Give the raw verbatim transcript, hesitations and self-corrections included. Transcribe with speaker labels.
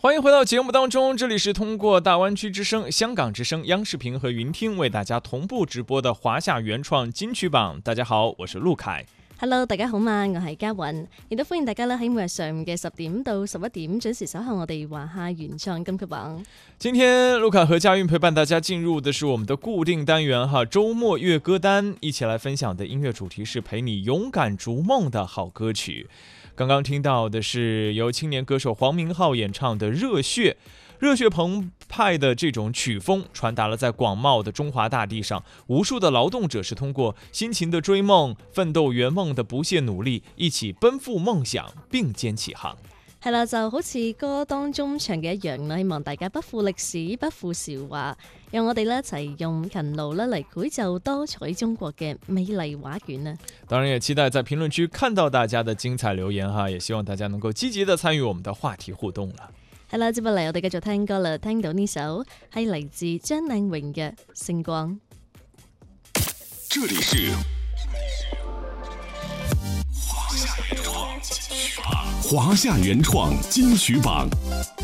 Speaker 1: 欢迎回到节目当中，这里是通过大湾区之声、香港之声、央视频和云聽為大家同步直播的華夏原創金曲榜。大家好，我是陸凱。
Speaker 2: Hello， 大家好嘛，我係嘉韻，亦都歡迎大家咧喺每日上午嘅十點到十一點準時守候我哋華夏原創金曲榜。
Speaker 1: 今天陸凱和嘉韻陪伴大家進入的是我們的固定單元哈，周末樂歌單，一起來分享的音樂主題是陪你勇敢逐夢的好歌曲。剛剛聽到的是由青年歌手黃明昊演唱的《熱血》，熱血澎湃的這種曲風傳達了在廣袤的中華大地上，無數的勞動者是通過辛勤的追夢、奮鬥圓夢的不懈努力，一起奔赴夢想，並肩起航。
Speaker 2: 係啦，就好似歌當中唱嘅一樣啦，希望大家不負歷史，不負韶華，讓我哋咧一齊用勤勞咧嚟繪就多彩中國嘅美麗畫卷啊！
Speaker 1: 當然也期待在評論區看到大家的精彩留言哈，也希望大家能夠積極的參與我們的話題互動啦。
Speaker 2: 係啦，接落嚟我哋繼續聽歌啦，聽到呢首係嚟自張靚穎嘅《星光》。
Speaker 3: 這裡是華夏原創金曲榜。華夏原創金曲榜。